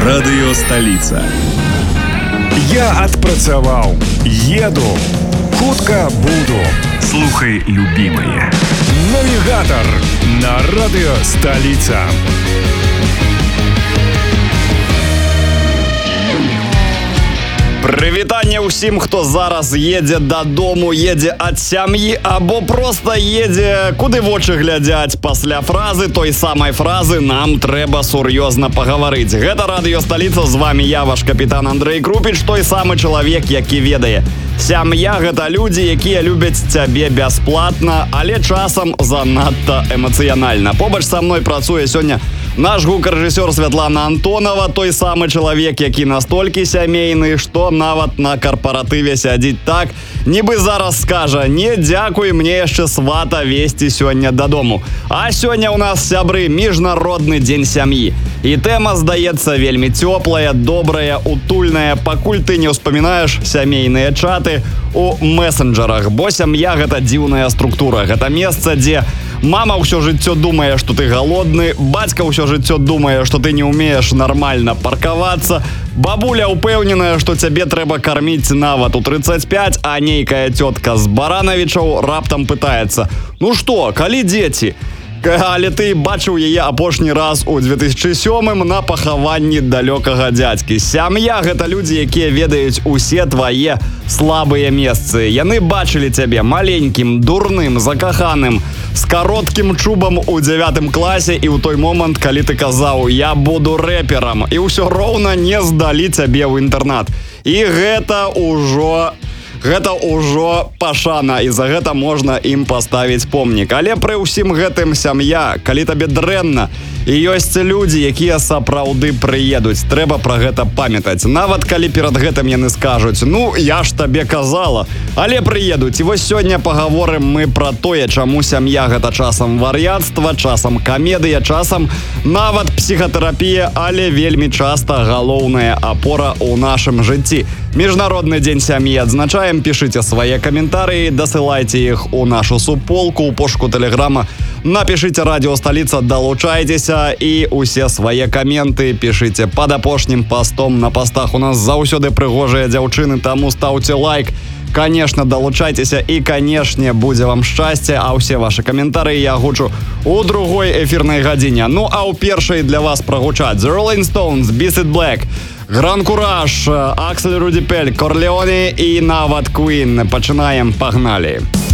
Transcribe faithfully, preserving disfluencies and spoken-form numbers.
Радыё Сталіца. Я адпрацаваў, еду, хутка буду. Слухай, любимые. Навігатор на Радыё Сталіца. Прывітанне ўсім, хто зараз едзе дадому, едзе ад сям'і або проста едзе, куды вочы глядзяць. Пасля фразы, той самай фразы, нам трэба сур'ёзна пагаварыць. Гэта Радыё Сталіца, з вами я, ваш капітан Андрэй Крупіч, той самы чалавек, які ведае. Сям'я — гэта людзі, якія любяць цябе бясплатна, але часам занадта эмацыянальна. Побач са мной працуе сёння наш гукарэжысёр Святлана Антонова, той самы чалавек, які настолькі сямейны, што нават на карпаратыве сядзіць так, нібы зараз скажа: «Не дзякуй, мне яшчэ свата весці сёння дадому». А сёння ў нас, сябры, міжнародны дзень сям'і. І тэма, здаецца, вельмі цёплая, добрая, утульная, пакуль ты не ўспамінаеш сямейныя чаты у месенджерах, бо сям'я — гэта дзіўная структура. Гэта месца, дзе мама ўсё жыццё думае, што ты галодны, бацька ўсё жыццё думае, што ты не ўмееш нармальна паркавацца, бабуля ўпэўненая, што цябе трэба карміць нават у трыццаць пяць, а нейкая цётка з Баранавічаў раптам пытаецца: «Ну што, калі дзеці?» Але ты бачыў яе апошні раз у две тысячы сёмым на пахаванні далёкага дзядзькі. Сям'я — гэта людзі, якія ведаюць усе твае слабыя месцы. Яны бачылі цябе маленькім, дурным, закаханым, з кароткім чубам у дзявятым класе і ў той момант, калі ты казаў: «Я буду рэперам», і ўсё роўна не здалі цябе ў інтэрнат. І гэта ўжо... Гэта ўжо пашана, і за гэта можна ім паставіць помнік. Але пры ўсім гэтым сям'я, калі табе дрэнна, і ёсць людзі, якія сапраўды прыедуць, трэба пра гэта памятаць. Нават калі перад гэтым яны скажуць: «Ну, я ж табе казала», але прыедуць. І вось сёння пагаворым мы пра тое, чаму сям'я — гэта часам вар'яцтва, часам камедыя, часам нават псіхатэрапія, але вельмі часта галоўная апора ў нашым жыцці. Міжнародны дзень сям'і адзначаем. Пішыце свае каментарыі, дасылайце іх у нашу суполку, у пошуку тэлеграма. Напішыце «Радіо Сталіца», далучайцеся, і усе свае каменты пішыце пад апошнім пастом. На пастах у нас заўсёды прыгожыя дзяўчыны, таму стаўце лайк. Конечно, далучайцеся, і, канешне, будзе вам шчасце, а ўсе вашы каментарыі я гучу у другой эфірнай гадзіне. Ну, а ў першай для вас прагучаць The Rolling Stones, Beat It Black, Гран Кураж, Аксель Рудіпель, Корлеоне і нават Queen. Пачынаем, пагналі.